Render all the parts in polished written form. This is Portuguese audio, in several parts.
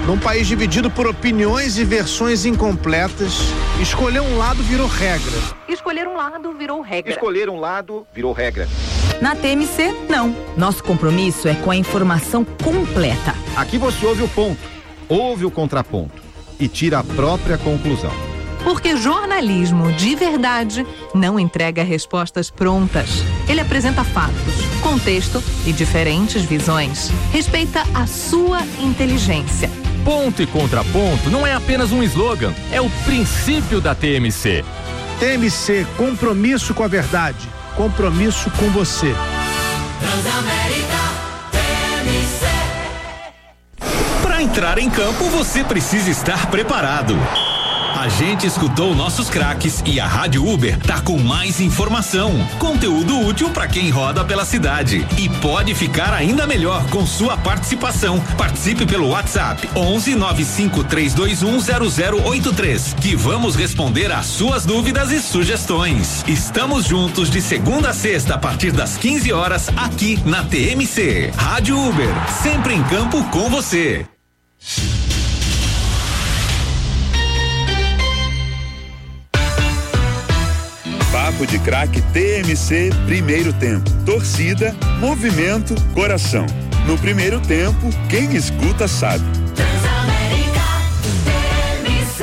Num país dividido por opiniões e versões incompletas, escolher um lado virou regra. Escolher um lado virou regra. Escolher um lado virou regra. Na TMC, não. Nosso compromisso é com a informação completa. Aqui você ouve o ponto, ouve o contraponto e tira a própria conclusão. Porque jornalismo de verdade não entrega respostas prontas. Ele apresenta fatos, contexto e diferentes visões. Respeita a sua inteligência. Ponto e contraponto não é apenas um slogan, é o princípio da TMC. TMC, compromisso com a verdade, compromisso com você. Transamérica TMC. Para entrar em campo, você precisa estar preparado. A gente escutou nossos craques e a Rádio Uber tá com mais informação, conteúdo útil para quem roda pela cidade e pode ficar ainda melhor com sua participação. Participe pelo WhatsApp 119532100083 que vamos responder às suas dúvidas e sugestões. Estamos juntos de segunda a sexta a partir das 15 horas aqui na TMC. Rádio Uber, sempre em campo com você. Papo de Craque TMC, primeiro tempo. Torcida, movimento, coração. No primeiro tempo, quem escuta sabe. Transamérica TMC.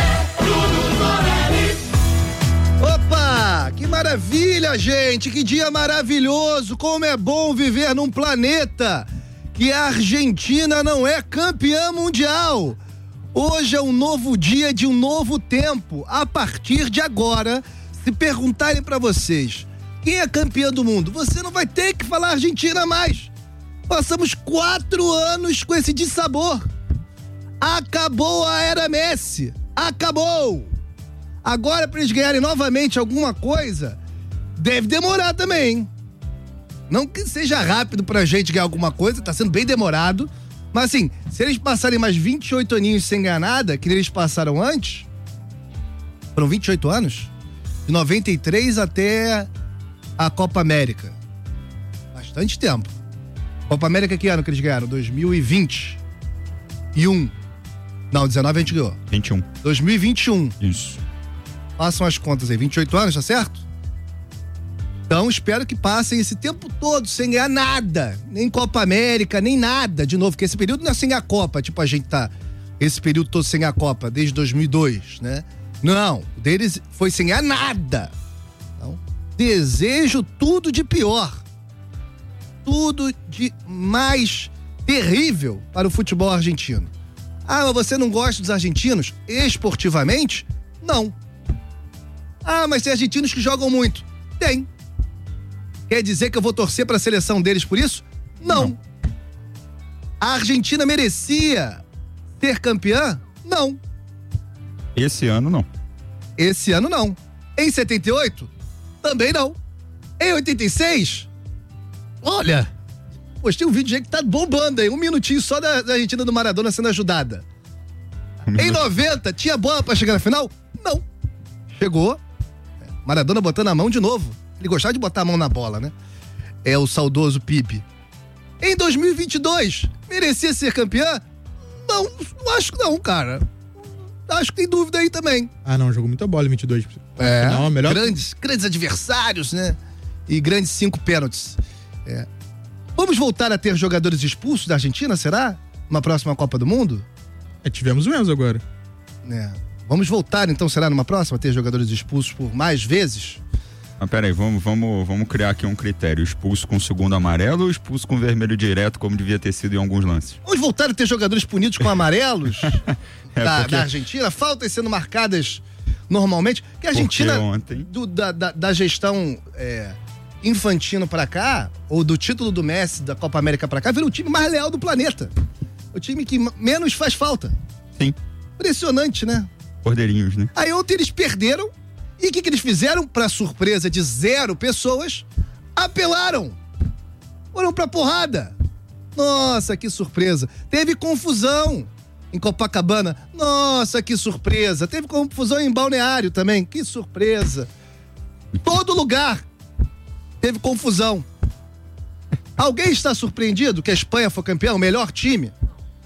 Opa, que maravilha, gente, que dia maravilhoso. Como é bom viver num planeta que a Argentina não é campeã mundial. Hoje é um novo dia de um novo tempo. A partir de agora, se perguntarem pra vocês quem é campeão do mundo, você não vai ter que falar Argentina mais. Passamos 4 anos com esse dissabor. Acabou a era Messi. Acabou. Agora, pra eles ganharem novamente alguma coisa, deve demorar também, hein? Não que seja rápido pra gente ganhar alguma coisa, tá sendo bem demorado. Mas assim, se eles passarem mais 28 aninhos sem ganhar nada, que eles passaram antes, foram 28 anos? De 93 até a Copa América. Bastante tempo. Copa América que ano que eles ganharam? 2020. Não, 19 a gente ganhou. 21. 2021. Isso. Passam as contas aí, 28 anos, tá certo? Então espero que passem esse tempo todo sem ganhar nada. Nem Copa América, nem nada de novo. Porque esse período não é sem a Copa. Tipo, a gente tá esse período todo sem a Copa, desde 2002, né? Não, o deles foi sem ganhar nada. Então, desejo tudo de pior. Tudo de mais terrível para o futebol argentino. Ah, mas você não gosta dos argentinos? Esportivamente? Não. Ah, mas tem argentinos que jogam muito. Tem. Quer dizer que eu vou torcer para a seleção deles por isso? Não. A Argentina merecia ser campeã? Não. Esse ano não. Esse ano não. Em 78? Também não. Em 86? Olha, postei um vídeo aí que tá bombando aí, 1 minutinho só da Argentina do Maradona sendo ajudada. Em 90, tinha bola pra chegar na final? Não. Chegou. Maradona botando a mão de novo. Ele gostava de botar a mão na bola, né? É o saudoso Pipe. Em 2022, merecia ser campeã? Não, não acho que não, cara. Acho que tem dúvida aí também. Ah, não, jogou muita bola em 22. É, não, melhor... grandes adversários, né? E grandes 5 pênaltis. É. Vamos voltar a ter jogadores expulsos da Argentina, será? Numa próxima Copa do Mundo? Tivemos o Enzo agora. É. Vamos voltar, então, será numa próxima, a ter jogadores expulsos por mais vezes? Mas peraí, vamos criar aqui um critério. Expulso com segundo amarelo ou expulso com vermelho direto, como devia ter sido em alguns lances? Vamos voltar a ter jogadores punidos com amarelos porque... da Argentina? Faltas sendo marcadas normalmente? Que a Argentina, ontem... da gestão Infantino pra cá, ou do título do Messi da Copa América pra cá, vira o time mais leal do planeta. O time que menos faz falta. Sim. Impressionante, né? Cordeirinhos, né? Aí ontem eles perderam. E o que eles fizeram? Pra surpresa de 0 pessoas, apelaram. Foram pra porrada. Nossa, que surpresa. Teve confusão em Copacabana. Nossa, que surpresa. Teve confusão em Balneário também. Que surpresa. Todo lugar teve confusão. Alguém está surpreendido que a Espanha foi campeã, o melhor time?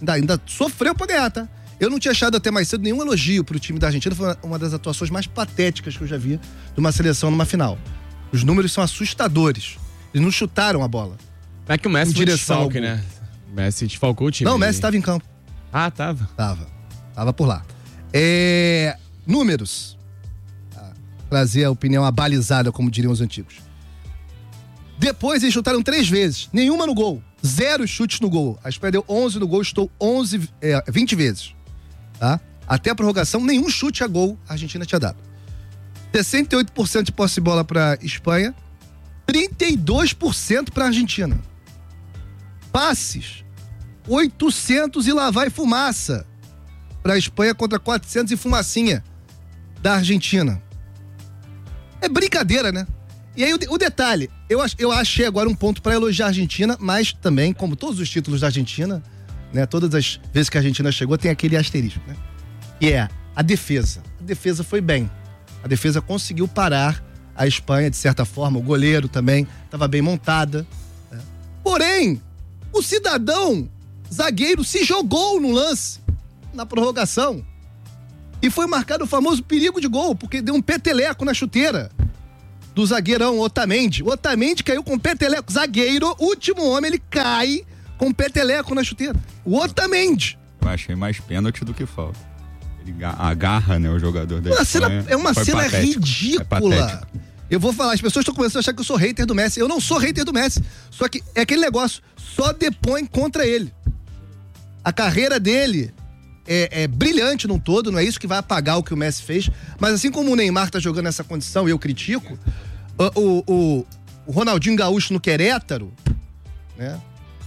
Ainda sofreu pra ganhar, tá? Eu não tinha achado até mais cedo nenhum elogio pro time da Argentina. Foi uma das atuações mais patéticas que eu já vi de uma seleção numa final. Os números são assustadores. Eles não chutaram a bola. É que o Messi foi desfalque, né? O Messi desfalcou o time. Não, o Messi tava em campo. Ah, tava? Tava por lá. Números. Trazer a opinião abalizada, como diriam os antigos. Depois eles chutaram 3 vezes. Nenhuma no gol. 0 chutes no gol. A Espanha deu 11 no gol, chutou 20 vezes. Tá? Até a prorrogação, nenhum chute a gol a Argentina tinha dado. 68% de posse de bola pra Espanha, 32% pra Argentina. Passes, 800 e lá vai fumaça pra Espanha contra 400 e fumacinha da Argentina. É brincadeira, né? E aí o detalhe, eu achei agora um ponto pra elogiar a Argentina, mas também, como todos os títulos da Argentina, né, todas as vezes que a Argentina chegou, tem aquele asterisco, né? Que é a defesa. A defesa foi bem. A defesa conseguiu parar a Espanha, de certa forma. O goleiro também estava bem montada. Né? Porém, o cidadão zagueiro se jogou no lance, na prorrogação. E foi marcado o famoso perigo de gol, porque deu um peteleco na chuteira do zagueirão Otamendi. O Otamendi caiu com peteleco. Zagueiro, último homem, ele cai com peteleco na chuteira. O Otamendi. Eu achei mais pênalti do que falta. Ele agarra, né, o jogador da Espanha. É uma cena patético. ridícula. Eu vou falar, as pessoas estão começando a achar que eu sou hater do Messi. Eu não sou hater do Messi. Só que é aquele negócio, só depõe contra ele. A carreira dele é brilhante num todo, não é isso que vai apagar o que o Messi fez. Mas assim como o Neymar tá jogando nessa condição e eu critico, o Ronaldinho Gaúcho no Querétaro, né?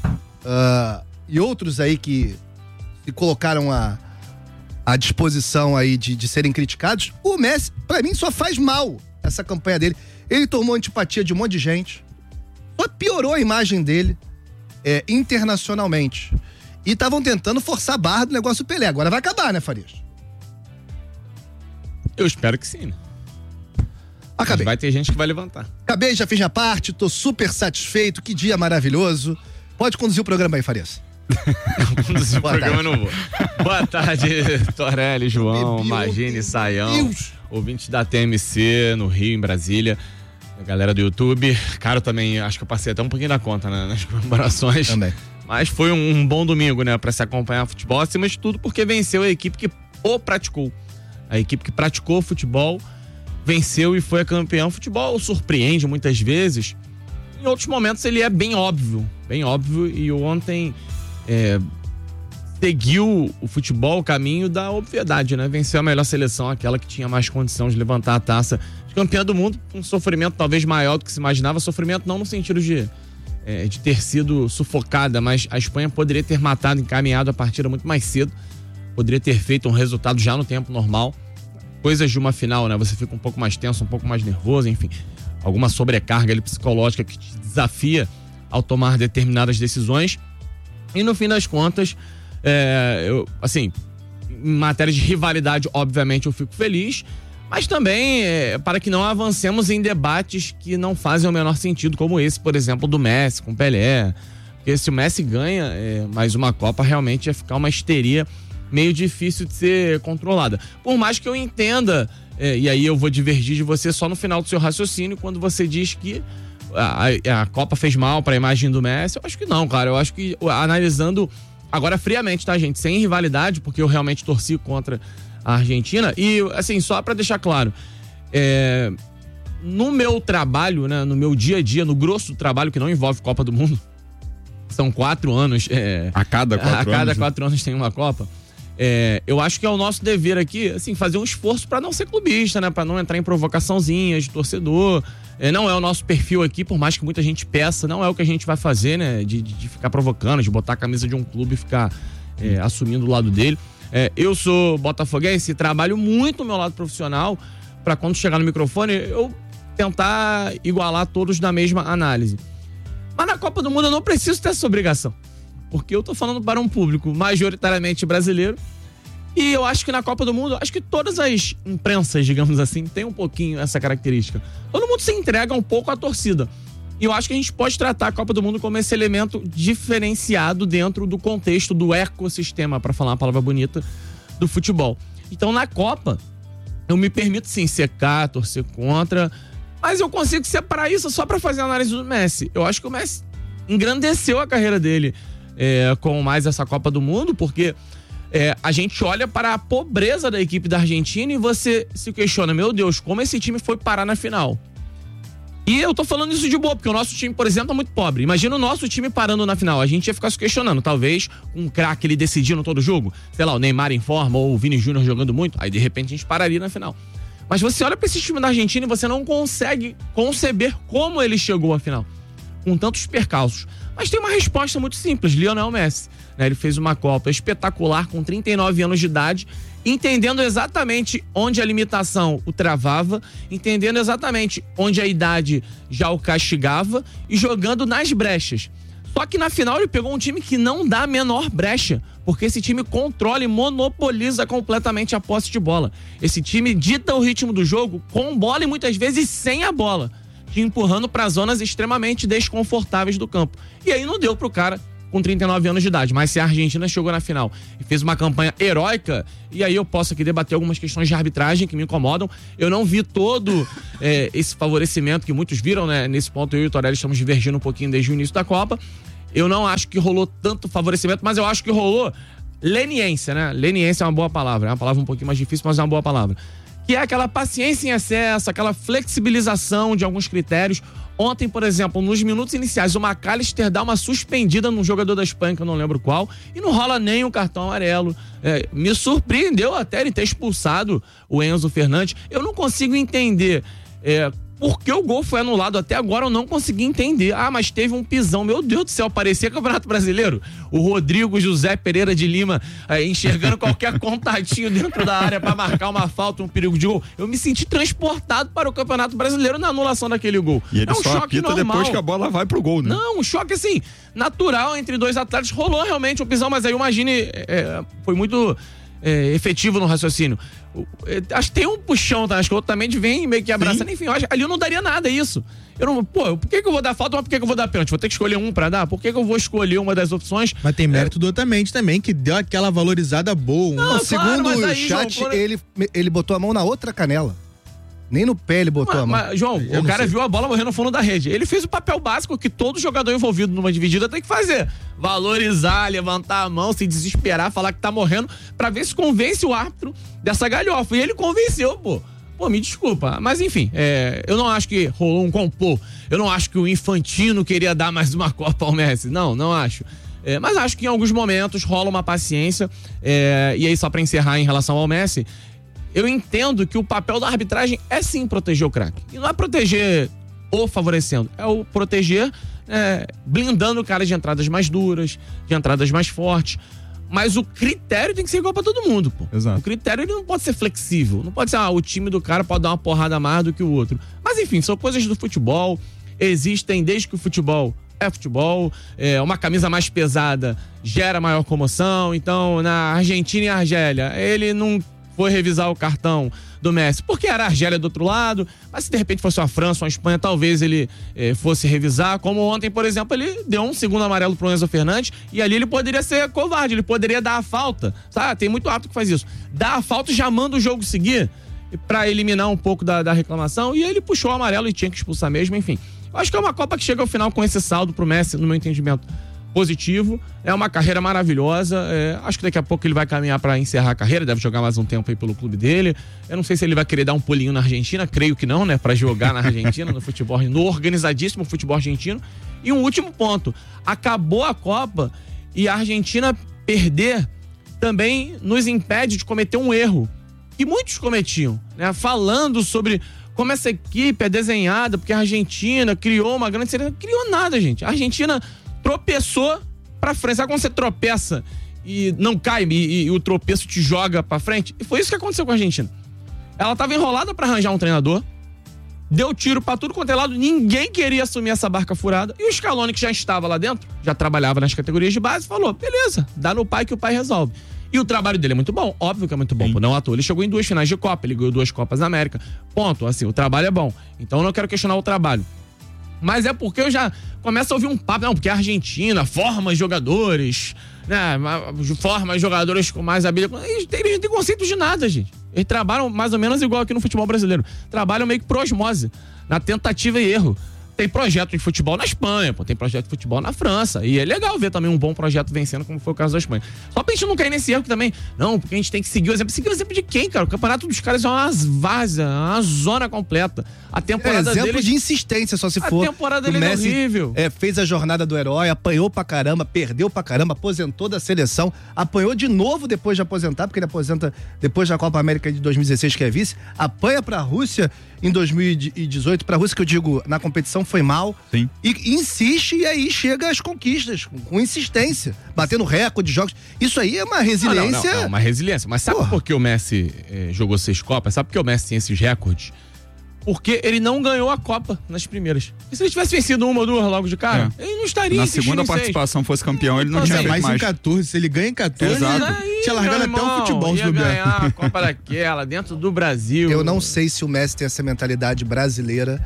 E outros aí que se colocaram à disposição aí de serem criticados, o Messi, pra mim, só faz mal essa campanha dele. Ele tomou antipatia de um monte de gente, só piorou a imagem dele internacionalmente. E estavam tentando forçar a barra do negócio do Pelé. Agora vai acabar, né, Farias? Eu espero que sim, né? Acabei. Mas vai ter gente que vai levantar. Acabei, já fiz minha parte, tô super satisfeito, que dia maravilhoso. Pode conduzir o programa aí, Farias. Conduzir o programa eu não vou. Boa tarde, Torelli, João, Magine, Saião, ouvintes da TMC no Rio, em Brasília, a galera do YouTube. Cara, eu também acho que eu passei até um pouquinho da conta, né, nas comemorações. Também. Mas foi um bom domingo, né, pra se acompanhar futebol, acima de tudo porque venceu a equipe que o praticou. A equipe que praticou futebol venceu e foi a campeã. O futebol surpreende muitas vezes. Em outros momentos ele é bem óbvio, e ontem seguiu o futebol o caminho da obviedade, né? Venceu a melhor seleção, aquela que tinha mais condição de levantar a taça de campeã do mundo, com um sofrimento talvez maior do que se imaginava. Sofrimento não no sentido de ter sido sufocada, mas a Espanha poderia ter encaminhado a partida muito mais cedo, poderia ter feito um resultado já no tempo normal. Coisas de uma final, né? Você fica um pouco mais tenso, um pouco mais nervoso, enfim, alguma sobrecarga ali psicológica que te desafia ao tomar determinadas decisões. E no fim das contas, em matéria de rivalidade, obviamente eu fico feliz, mas também para que não avancemos em debates que não fazem o menor sentido, como esse, por exemplo, do Messi com Pelé. Porque se o Messi ganha mais uma Copa, realmente ia ficar uma histeria meio difícil de ser controlada. Por mais que eu entenda, e aí eu vou divergir de você só no final do seu raciocínio, quando você diz que a Copa fez mal para a imagem do Messi. Eu acho que não, cara. Eu acho que, analisando agora friamente, tá, gente? Sem rivalidade, porque eu realmente torci contra a Argentina. E, assim, só para deixar claro, no meu trabalho, né, no meu dia a dia, no grosso do trabalho que não envolve Copa do Mundo, são 4 anos. A cada 4 anos tem uma Copa. Eu acho que é o nosso dever aqui, assim, fazer um esforço para não ser clubista, né? Para não entrar em provocaçãozinhas de torcedor. Não é o nosso perfil aqui, por mais que muita gente peça, não é o que a gente vai fazer, né? De ficar provocando, de botar a camisa de um clube e ficar assumindo o lado dele. Eu sou botafoguense e trabalho muito no meu lado profissional para quando chegar no microfone eu tentar igualar todos na mesma análise. Mas na Copa do Mundo eu não preciso ter essa obrigação, porque eu tô falando para um público majoritariamente brasileiro. E eu acho que na Copa do Mundo, acho que todas as imprensas, digamos assim, tem um pouquinho essa característica. Todo mundo se entrega um pouco à torcida. E eu acho que a gente pode tratar a Copa do Mundo como esse elemento diferenciado dentro do contexto do ecossistema, para falar uma palavra bonita, do futebol. Então, na Copa, eu me permito sim secar, torcer contra, mas eu consigo separar isso só para fazer a análise do Messi. Eu acho que o Messi engrandeceu a carreira dele com mais essa Copa do Mundo, porque a gente olha para a pobreza da equipe da Argentina e você se questiona, meu Deus, como esse time foi parar na final? E eu tô falando isso de boa, porque o nosso time, por exemplo, é muito pobre. Imagina o nosso time parando na final. A gente ia ficar se questionando, talvez um craque ele decidindo todo o jogo. Sei lá, o Neymar em forma ou o Vini Júnior jogando muito. Aí, de repente, a gente pararia na final. Mas você olha pra esse time da Argentina e você não consegue conceber como ele chegou à final. Com tantos percalços. Mas tem uma resposta muito simples, Lionel Messi. Ele fez uma Copa espetacular com 39 anos de idade, entendendo exatamente onde a limitação o travava, entendendo exatamente onde a idade já o castigava e jogando nas brechas. Só que na final ele pegou um time que não dá a menor brecha, porque esse time controla e monopoliza completamente a posse de bola. Esse time dita o ritmo do jogo com bola e muitas vezes sem a bola, te empurrando para zonas extremamente desconfortáveis do campo. E aí não deu pro cara com 39 anos de idade, mas se a Argentina chegou na final e fez uma campanha heróica, e aí eu posso aqui debater algumas questões de arbitragem que me incomodam. Eu não vi todo esse favorecimento que muitos viram, né? Nesse ponto eu e o Torelli estamos divergindo um pouquinho desde o início da Copa. Eu não acho que rolou tanto favorecimento, mas eu acho que rolou leniência, né? Leniência é uma boa palavra, é uma palavra um pouquinho mais difícil, mas é uma boa palavra. Que é aquela paciência em excesso, aquela flexibilização de alguns critérios. Ontem, por exemplo, nos minutos iniciais, o McAllister dá uma suspendida num jogador da Espanha, que eu não lembro qual, e não rola nem um cartão amarelo. Me surpreendeu até ele ter expulsado o Enzo Fernandes. Eu não consigo entender por que o gol foi anulado. Até agora eu não consegui entender. Ah, mas teve um pisão. Meu Deus do céu, parecia Campeonato Brasileiro. O Rodrigo José Pereira de Lima enxergando qualquer contatinho dentro da área para marcar uma falta, um perigo de gol. Eu me senti transportado para o Campeonato Brasileiro na anulação daquele gol. E ele um só choque apita normal. depois que a bola vai pro gol, né? Não, um choque assim, natural entre dois atletas. Rolou realmente um pisão, mas aí imagine, foi muito efetivo no raciocínio. Acho que tem um puxão, tá? Acho que o outro também vem meio que abraçando. Enfim, eu acho, ali eu não daria nada isso. Eu não, por que eu vou dar falta, mas por que eu vou dar pênalti? Vou ter que escolher um pra dar? Por que eu vou escolher uma das opções? Mas tem mérito do Otamendi também, que deu aquela valorizada boa. Não, segundo o chat, João, ele botou a mão na outra canela. Nem no pé ele botou a mão. Mas, João, o cara viu a bola morrer no fundo da rede. Ele fez o papel básico que todo jogador envolvido numa dividida tem que fazer. Valorizar, levantar a mão, se desesperar, falar que tá morrendo, pra ver se convence o árbitro dessa galhofa. E ele convenceu, pô. Pô, me desculpa. Mas enfim, eu não acho que rolou um complô. Eu não acho que o Infantino queria dar mais uma Copa ao Messi. Não acho. Mas acho que em alguns momentos rola uma paciência. E aí, só pra encerrar em relação ao Messi, eu entendo que o papel da arbitragem é sim proteger o craque. E não é proteger o favorecendo, é o proteger blindando o cara de entradas mais duras, de entradas mais fortes. Mas o critério tem que ser igual pra todo mundo, pô. Exato. O critério ele não pode ser flexível. Não pode ser, o time do cara pode dar uma porrada a mais do que o outro. Mas enfim, são coisas do futebol. Existem desde que o futebol é futebol. Uma camisa mais pesada gera maior comoção. Então, na Argentina e Argélia, ele não foi revisar o cartão do Messi, porque era a Argélia do outro lado, mas se de repente fosse uma França, uma Espanha, talvez ele fosse revisar, como ontem, por exemplo, ele deu um segundo amarelo pro Enzo Fernandes, e ali ele poderia ser covarde, ele poderia dar a falta, sabe? Tem muito árbitro que faz isso, dá a falta e já manda o jogo seguir, pra eliminar um pouco da reclamação, e ele puxou o amarelo e tinha que expulsar mesmo, enfim. Eu acho que é uma Copa que chega ao final com esse saldo pro Messi, no meu entendimento, positivo, é uma carreira maravilhosa, acho que daqui a pouco ele vai caminhar para encerrar a carreira, deve jogar mais um tempo aí pelo clube dele, eu não sei se ele vai querer dar um pulinho na Argentina, creio que não, né, para jogar na Argentina, no futebol, no organizadíssimo futebol argentino. E um último ponto, acabou a Copa e a Argentina perder também nos impede de cometer um erro que muitos cometiam, né, falando sobre como essa equipe é desenhada, porque a Argentina criou uma grande série, não criou nada, gente, a Argentina tropeçou pra frente. Sabe quando você tropeça e não cai e o tropeço te joga pra frente? E foi isso que aconteceu com a Argentina. Ela tava enrolada pra arranjar um treinador, deu tiro pra tudo quanto é lado, ninguém queria assumir essa barca furada, e o Scaloni, que já estava lá dentro, já trabalhava nas categorias de base, falou, beleza, dá no pai que o pai resolve. E o trabalho dele é muito bom, óbvio que é muito bom, não à toa. Ele chegou em 2 finais de Copa, ele ganhou 2 Copas da América, ponto, assim, o trabalho é bom. Então eu não quero questionar o trabalho. Mas é porque eu já começo a ouvir um papo, não, porque a Argentina forma jogadores, né? Forma jogadores com mais habilidade. Eles não têm conceito de nada, gente. Eles trabalham mais ou menos igual aqui no futebol brasileiro. Trabalham meio que por osmose, na tentativa e erro. Tem projeto de futebol na Espanha, pô, tem projeto de futebol na França. E é legal ver também um bom projeto vencendo, como foi o caso da Espanha. Só pra gente não cair nesse erro também. Não, porque a gente tem que seguir o exemplo. Seguir o exemplo de quem, cara? O campeonato dos caras é uma várzea, uma zona completa. A temporada exemplo deles... de insistência, só se for. A temporada dele é horrível. Fez a jornada do herói, apanhou pra caramba, perdeu pra caramba, aposentou da seleção, apanhou de novo depois de aposentar, porque ele aposenta depois da Copa América de 2016, que é vice, apanha pra Rússia em 2018, pra Rússia que eu digo, na competição foi mal. Sim. E insiste e aí chega às conquistas, com insistência, batendo recorde de jogos. Isso aí é uma resiliência. Não, uma resiliência. Mas sabe por que o Messi jogou 6 Copas? Sabe por que o Messi tem esses recordes? Porque ele não ganhou a Copa nas primeiras. E se ele tivesse vencido uma ou duas logo de cara, ele não estaria na segunda participação fosse campeão, ele não tinha feito mais em 14, se ele ganha em 14, tinha largado até o futebol. Ia ganhar a Copa daquela, dentro do Brasil. Eu não sei se o Messi tem essa mentalidade brasileira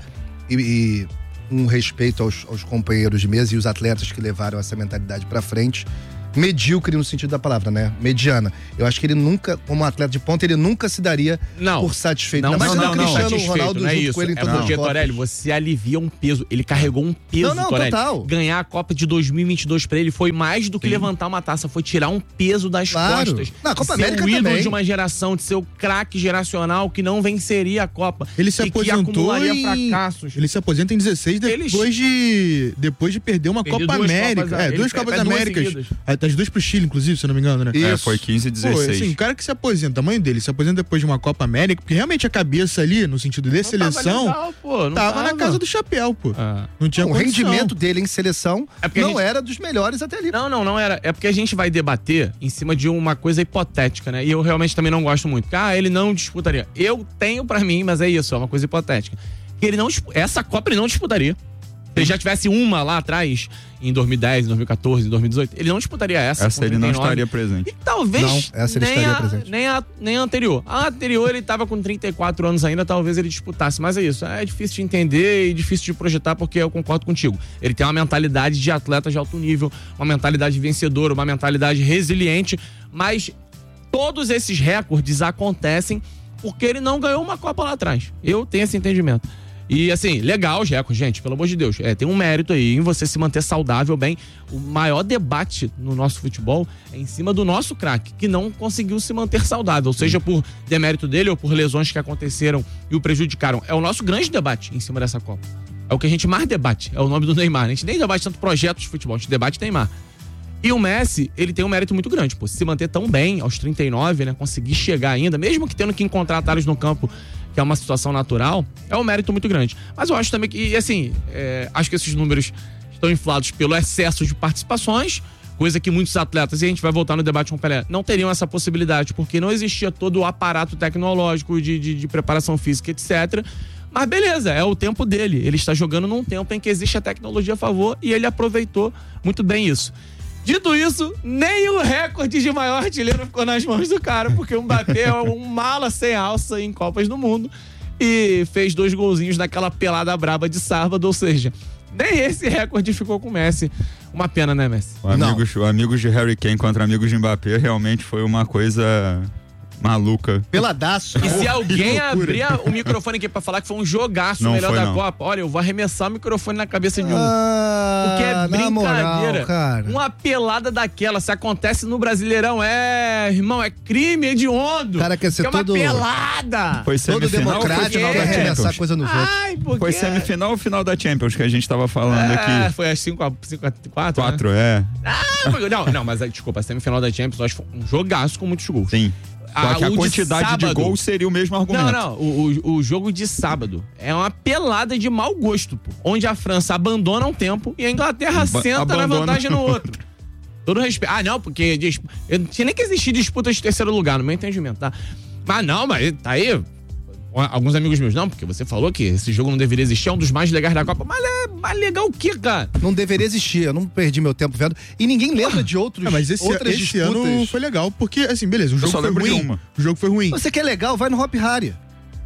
e um respeito aos companheiros de mesa e os atletas que levaram essa mentalidade pra frente. Medíocre no sentido da palavra, né? Mediana. Eu acho que ele nunca, como atleta de ponta, ele nunca se daria por satisfeito. Não, Cristiano Ronaldo não é junto isso. com ele em é todas as porque, Copas. Torelli, você alivia um peso. Ele carregou um peso, Torelli. Total. Ganhar a Copa de 2022 pra ele foi mais do que levantar uma taça. Foi tirar um peso das costas. Na Copa de ser América o ídolo também. de uma geração, de ser o craque geracional que não venceria a Copa. Ele se aposentou que acumularia fracassos. Ele se aposenta em 16 depois de perder uma Copa América. Duas Copas Américas. As duas pro Chile, inclusive, se eu não me engano, né? Foi 15 e 16. Pô, assim, o cara que se aposenta, o tamanho dele, se aposenta depois de uma Copa América, porque realmente a cabeça ali, no sentido de seleção, tava na casa do chapéu, pô. Não tinha O condição. rendimento dele em seleção não era dos melhores até ali. Não era. É porque a gente vai debater em cima de uma coisa hipotética, né? E eu realmente também não gosto muito. Ele não disputaria. Eu tenho pra mim, mas é isso, é uma coisa hipotética. Essa Copa ele não disputaria. Se ele já tivesse uma lá atrás, em 2010, em 2014, em 2018, ele não disputaria essa. Essa ele não estaria presente. E talvez não, essa ele estaria presente. Nem a anterior. A anterior ele tava com 34 anos ainda, talvez ele disputasse. Mas é isso, é difícil de entender e difícil de projetar, porque eu concordo contigo. Ele tem uma mentalidade de atleta de alto nível, uma mentalidade vencedora, uma mentalidade resiliente, mas todos esses recordes acontecem porque ele não ganhou uma Copa lá atrás. Eu tenho esse entendimento. E assim, legal os recordes, gente, pelo amor de Deus. Tem um mérito aí em você se manter saudável bem. O maior debate no nosso futebol é em cima do nosso craque, que não conseguiu se manter saudável, seja por demérito dele ou por lesões que aconteceram e o prejudicaram. É o nosso grande debate em cima dessa Copa. É o que a gente mais debate, é o nome do Neymar. A gente nem debate tanto projetos de futebol, a gente debate Neymar. E o Messi, ele tem um mérito muito grande, pô, se manter tão bem aos 39, né, conseguir chegar ainda, mesmo que tendo que encontrar atalhos no campo, que é uma situação natural, é um mérito muito grande. Mas eu acho também que, assim, acho que esses números estão inflados pelo excesso de participações, coisa que muitos atletas, e a gente vai voltar no debate com o Pelé, não teriam essa possibilidade, porque não existia todo o aparato tecnológico de preparação física, etc. Mas beleza, é o tempo dele. Ele está jogando num tempo em que existe a tecnologia a favor e ele aproveitou muito bem isso. Dito isso, nem o recorde de maior artilheiro ficou nas mãos do cara, porque o Mbappé é um mala sem alça em Copas do Mundo e fez 2 golzinhos naquela pelada braba de sábado, ou seja, nem esse recorde ficou com o Messi. Uma pena, né, Messi? Amigos de Harry Kane contra amigos de Mbappé realmente foi uma coisa maluca. Peladaço. E se alguém abrir o microfone aqui pra falar que foi um jogaço melhor da Copa, olha, eu vou arremessar o microfone na cabeça de um. Porque é brincadeira. Moral, cara. Uma pelada daquela, se acontece no Brasileirão, irmão, é crime hediondo. Cara, quer ser todo... uma pelada. Foi semifinal, todo democrático, final da arremessar coisa nos outros. Foi semifinal ou final da Champions que a gente tava falando aqui. Foi às 5x4, 4, né? Não, mas desculpa, a semifinal da Champions, eu acho que foi um jogaço com muitos gols. Sim. Só que a quantidade de gols seria o mesmo argumento. Não. O jogo de sábado é uma pelada de mau gosto, pô. Onde a França abandona um tempo e a Inglaterra senta na vantagem no outro. Todo respeito. Não, porque não tinha nem que existir disputa de terceiro lugar, no meu entendimento, tá? Mas tá aí. Alguns amigos meus, não, porque você falou que esse jogo não deveria existir, é um dos mais legais da Copa. Mas é mais legal o quê, cara? Não deveria existir, eu não perdi meu tempo vendo. E ninguém lembra de outros. Mas esse ano foi legal, porque, assim, beleza, o jogo foi ruim. O jogo foi ruim. Você quer legal, vai no Hop Hari.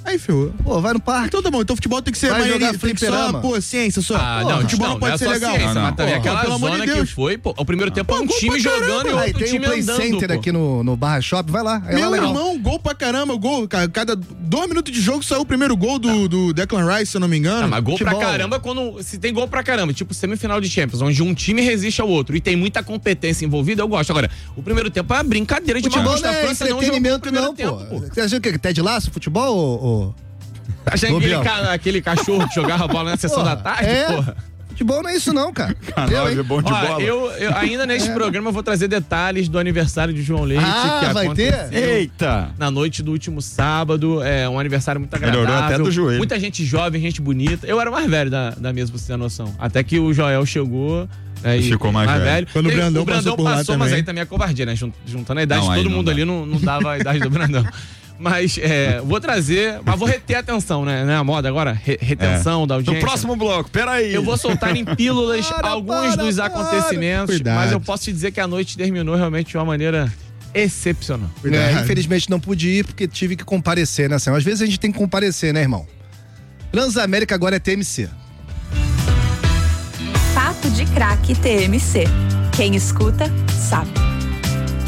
Aí, ferrou. Pô, vai no parque. Então tá bom, então futebol tem que ser Vai maneirinho, jogar tem que só, pô, ciência só. Futebol não pode ser legal. Ciência, mas também aquela pelo amor zona de Deus. que foi, pô, o primeiro tempo é um time jogando e Aí outro tem time um Play andando, Center pô. aqui no Barra Shop, vai lá. É lá Meu legal. irmão, gol pra caramba, gol. Cada 2 minutos de jogo saiu o primeiro gol do Declan Rice, se eu não me engano. Mas gol Futebol. pra caramba se tem gol pra caramba, tipo semifinal de Champions, onde um time resiste ao outro e tem muita competência envolvida, eu gosto. Agora, o primeiro tempo é uma brincadeira de Futebol bagunça. não A é França não jogou o entretenimento primeiro não, tempo, pô. Você achou o quê? Ted Lasso, futebol ou... Achei aquele cachorro que jogava bola na sessão da tarde, porra. Futebol não é isso não, cara. Canal é bom de bola. Eu ainda neste programa eu vou trazer detalhes do aniversário de João Leite, que vai aconteceu ter? Eita! na noite do último sábado. É um aniversário muito agradável. Melhorou até do joelho. Muita gente jovem, gente bonita. Eu era o mais velho da mesa, pra você ter noção. Até que o Joel chegou. Ficou mais velho. Quando o Brandão passou por lá mas também. aí também é covardia, né? Juntando a idade Não, de aí todo não mundo dá. ali, não dava a idade do Brandão. Mas vou trazer, mas vou reter a atenção, né? Não é a moda agora? Retenção da audiência. No próximo bloco, peraí. Eu vou soltar em pílulas alguns dos acontecimentos, Cuidado. mas eu posso te dizer que a noite terminou realmente de uma maneira excepcional. Infelizmente não pude ir porque tive que comparecer, né, Sam? Às vezes a gente tem que comparecer, né, irmão? Transamérica agora é TMC. Papo de Craque TMC. Quem escuta, sabe.